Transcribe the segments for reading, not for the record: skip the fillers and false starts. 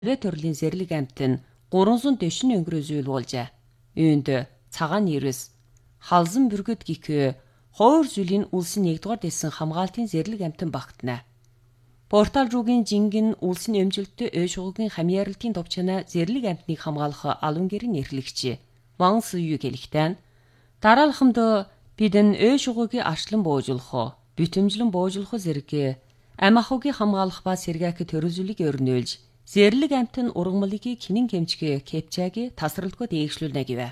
төрлийн зэрлэг амьтан 340 өнгөрөө зүйлүүлжээ. Үүнд цагаан нэрс, халзан бүргэд гих хоёр зүйлийн улсын 1-р дэсэн хамгаалтын зэрлэг амьтан багтана. Портал руугийн жингэн улсын эмжилттэй өөшгөөгийн хамьяаралтын товчнаа зэрлэг амьтныг хамгаалах албан гэрийн эрхлэгч Ван Сюю хэлэхдээ дараалхамд бидэн өөшгөөгийн арчлан буужуулах, битэмжлэн буужуулах зэрэг ам ахуйг хамгаалах ба сэргээх төрөлжлийг өрнөөлж зэрлэг амьтан ургамлыг хинэн хэмжих кепчааг тасралтгүй дээгшлүүлнэ гэв.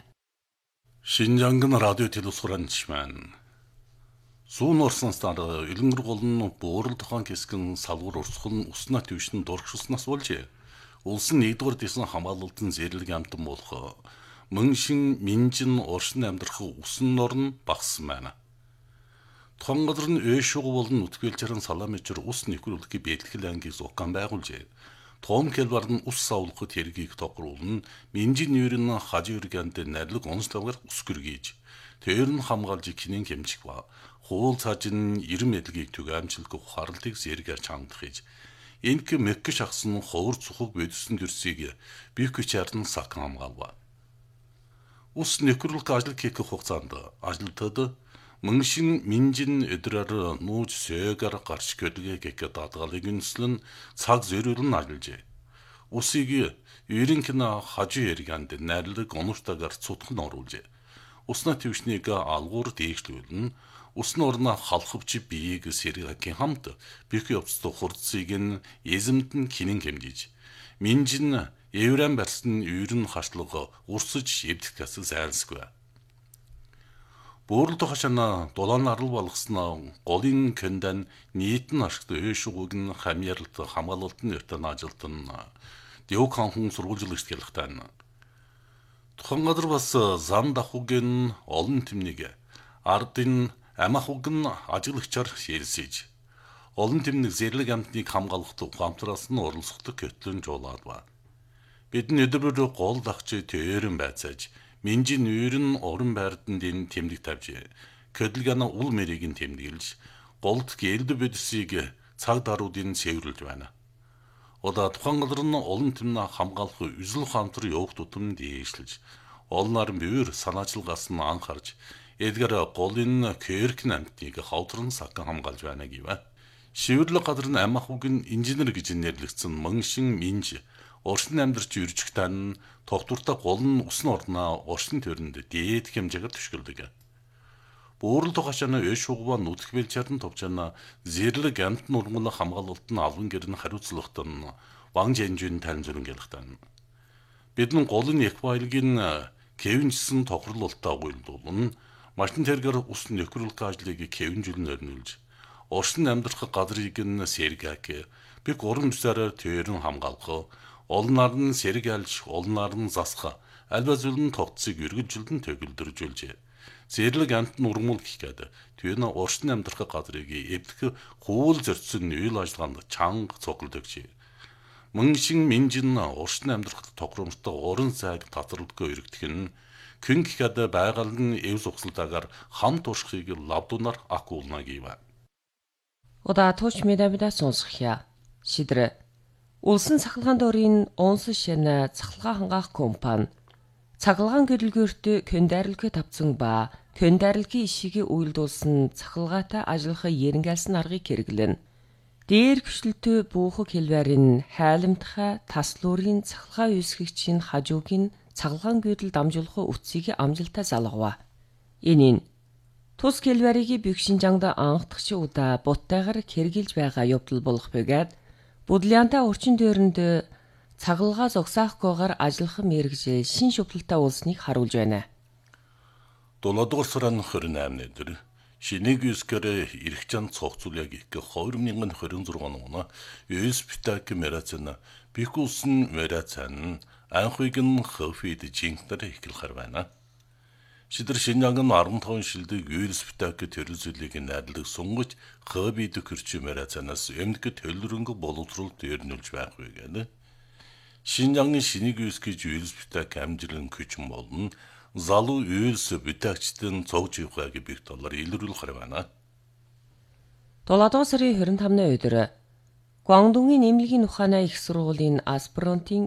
신장근 라디오 телевизорынчман Суун орсонстар илэнгэр голн буурал тухайн хэсгэн салгуур урсгал уснаа төвшин дургшилснаас болж улсын 1-р дэсэн хамгаалалтын зэрлэг амтан болох мөншин минжин оршин амьдрах усан норн багсан байна. Тухайн газар нь өөшгөө болон нүтгэлжрэн саламичэр ус нэхрүүлэхийг бэлтгэл ангийг зукан байгуулжээ. Том келбар нь ус савлахад хэргийг тохируулна. Минжин нүүрэн хажуурганд нарилэг онцлогоор ус гэргийж тэр нь хамгаалж кинэн хэмжих ба хуул цаажин 90 эдлгийг түг амжилтгүй ухаарлыг зэрэгээр чамдах гэж энэк мекк шахсан ховор цухаг бодсон төрсийг бийхч ардан сак хамгаалва. Ус нэхрүүлэх ажил хийх хугацаанд ажилтнууд мөншин минжин өдрөөр нууж сөөгөр гарч гөлгээ гэх даатгалыг үнслэн цаг зөрүүлэн ажиллажээ. Усыг ерөнхөн хажуу ярганд найрлаг онуштагаар цутган оруулжээ. Уснаа төвшнийг алгуур дээгшлүүлэн усны орноо халахвч биеийг сэргээхийн хамт бих явцтай хурцыг нь эзэмд нь хинэн хэмжиж минжин евран барсан үйрэн хашлага урсж эвдэгээс зайлсгүй. Буурал тухашана дулаан арал болгосноо голын кэндан нийтэн ашигт өөшгөөг нь хамьяалалт хамгаалалтын ертөн ажилтан дэв канхун сургуулжлагч хэлэхтэн. Тухайн газар бас зам дахугийн олон тэмнийг ардын амахуг нь ажиглагчаар ширсэж олон тэмнийг зэрлэг амтныг хамгаалахад ухаамтраас нь оролцоход көтлөн жуулаад ба. Бидний өдрөөр гол дахч тэрэн байцааж минжин үйрэн орон байртанд энэ тэмдэг тавьж көдлгана ул мэрийг нь тэмдэглэж голд гэлд бодисыг цаг даруудын цэвэрлж байна. Ода тухайн газар нь олон тэмнээ хамгаалах үзэл ухаамтар явах тутамд дээшлэж олнаар бивэр санаачилгаас нь анхаарч эдгээр голын керкн амтныг хавдран сакан хамгаалж байна гэв. Шивэрлэг газар нь амахуг нь инженер гэж нэрлэгдсэн мөншин минж оршин амьдарч үржих тань тогтвортой гол нь усны орноо оршин төрөнд дээд хэмжээгээр төшгөлдөг. Буурал тухашаана өөшгөө нүтгэлчэрэн товчаана зэрлэг амтны ургамал хамгаалалт нь албан гэр нь хариуцлагатай нь ван жанжин тань зүрэн гэлхтэн. Бидний голын эквайлгийн кевинжсэн тохирлолтой уйлдуулна машин тэргээр ус нөхрүүлэх ажлыг кевинжүүлэн өрнүүлж оршин амьдрах газрыг нь сэргээх би гурван зүсээр тэрэн хамгаалах олнаар нь сэргэлж олнаар нь засах альва зүйл нь тогтцыг эргэлжилдэн төгөлдржүүлжээ. Зэрлэг амтны ургамал гэхэд тэр нь оршин амьдрах газрыг эвдэх хуул зорьсон үйл ажиллагаанд чанга цуглдагч. Мөншин минжин оршин амьдрах тохиромжтой орон сайг татварлагдгүй өргөдөх нь күн гэхэд байгаль нь эв зогсолтойгоор хам туршихыг лавдунаар акуулна гэв. Ода точ медабида сонсхия. Шидр улсын цахилгаан дөрийн онс шэнэ цахилгаан хангаах компани цахилгаан гэрэлгээрт көндайрлгүй тавцсан ба көндайрлгийн ишгийг үйлдүүлсэн цахилгаатай ажиллахаа ерөнхийлсэн аргыг хэрэглэн дээр гүшилтэй буухаг хэлбэрийн хайламтхай таслуурын цахилгаан үүсгэгчийн хажуугийн цахилгаан гэрэл дамжуулах үтсийг амжилттай залгав. Энэ тус хэлбэрийг бэгшинжангд анхдагч удаа буттайгаар хэрэгжилж байгаа явдал болох бөгөөд Будлянтай орчин дээрэнд цагалгаа зогсоохгүйгээр ажиллах мэргэжил шин шүтлэлтэй улсныг харуулж байна. 7-р сарын 28-ны өдөр шинийг үскээр эрхчан цогцуулъя гэх 2026 оны ЮСПТАК мерацэн бихүүлсэн мерацэн анхыг нь хөфид жинхнэр ихлэхэр байна. Шидэр Шинжаангын 15 шилдэг ЮСПТАК төрөлзөлийг найрлаг сунгаж хөбид көрч мерацанаас эмнэг төлрөнгө боловсролд өрнүүлж байх вэ. Шинжаангын шинийг үскэж ЮСПТАК амжилан күчин болно. Залуу ЮСПТАКчдын цогж явахыг бих доллар илрүүлэх байна. 7 сарын 25-ны өдөр Гуандунгийн эмнэлгийн ухаанаа их сургуулийн аспирантын